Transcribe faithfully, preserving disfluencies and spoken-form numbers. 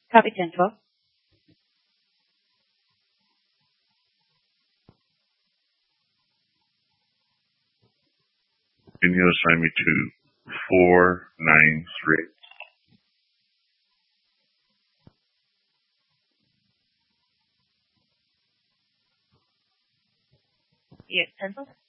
Copy ten twelve. Can you assign me to four nine three? Yes, pencil.